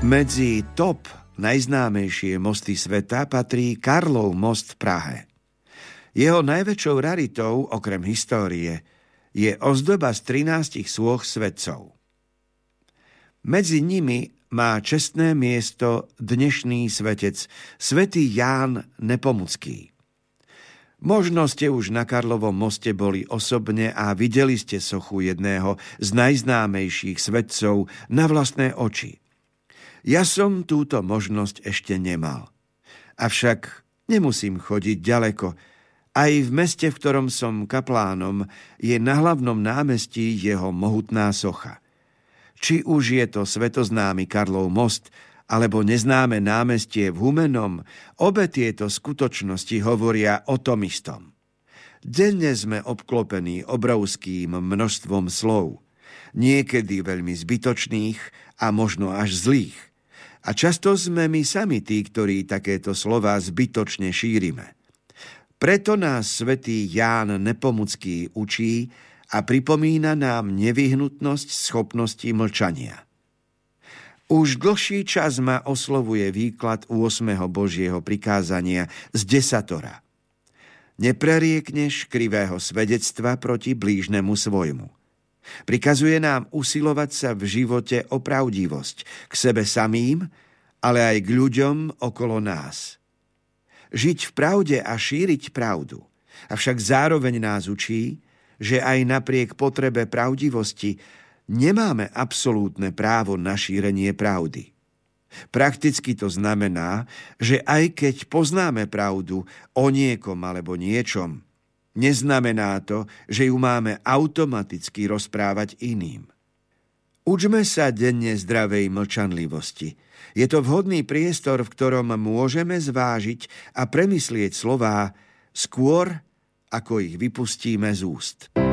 Medzi top najznámejšie mosty sveta patrí Karlov most v Prahe. Jeho najväčšou raritou, okrem histórie, je ozdoba z 13 sôch svätcov. Medzi nimi má čestné miesto dnešný svätec svätý Ján Nepomucký. Možno ste už na Karlovom moste boli osobne a videli ste sochu jedného z najznámejších svätcov na vlastné oči. Ja som túto možnosť ešte nemal. Avšak nemusím chodiť ďaleko. Aj v meste, v ktorom som kaplánom, je na hlavnom námestí jeho mohutná socha. Či už je to svetoznámy Karlov most, alebo neznáme námestie v Humennom, obe tieto skutočnosti hovoria o tom istom. Denne sme obklopení obrovským množstvom slov, niekedy veľmi zbytočných a možno až zlých. A často sme my sami tí, ktorí takéto slová zbytočne šírime. Preto nás svätý Ján Nepomucký učí a pripomína nám nevyhnutnosť schopnosti mlčania. Už dlhší čas ma oslovuje výklad 8. Božieho prikázania z desatora. Nepreriekneš krivého svedectva proti blížnemu svojmu. Prikazuje nám usilovať sa v živote o pravdivosť k sebe samým, ale aj k ľuďom okolo nás. Žiť v pravde a šíriť pravdu. Avšak zároveň nás učí, že aj napriek potrebe pravdivosti nemáme absolútne právo na šírenie pravdy. Prakticky to znamená, že aj keď poznáme pravdu o niekom alebo niečom, neznamená to, že ju máme automaticky rozprávať iným. Učme sa denne zdravej mlčanlivosti. Je to vhodný priestor, v ktorom môžeme zvážiť a premyslieť slová skôr, ako ich vypustíme z úst.